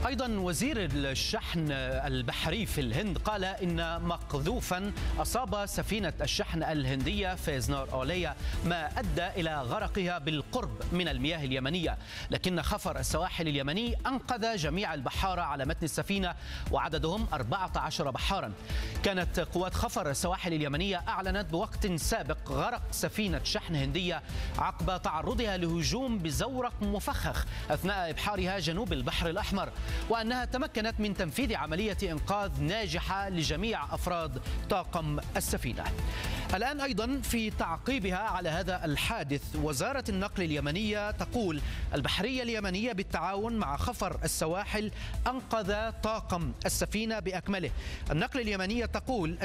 أيضا وزير الشحن البحري في الهند قال إن مقذوفا أصاب سفينة الشحن الهندية فيزنار أوليا ما أدى إلى غرقها بالقرب من المياه اليمنية، لكن خفر السواحل اليمني أنقذ جميع البحارة على متن السفينة وعددهم 14 بحارا. كانت قوات خفر السواحل اليمنية أعلنت بوقت سابق غرق سفينة شحن هندية عقب تعرضها لهجوم بزورق مفخخ أثناء إبحارها جنوب البحر الأحمر، وأنها تمكنت من تنفيذ عملية إنقاذ ناجحة لجميع أفراد طاقم السفينة. الآن أيضا في تعقيبها على هذا الحادث، وزارة النقل اليمنية تقول البحرية اليمنية بالتعاون مع خفر السواحل أنقذ طاقم السفينة بأكمله. النقل اليمنية تقول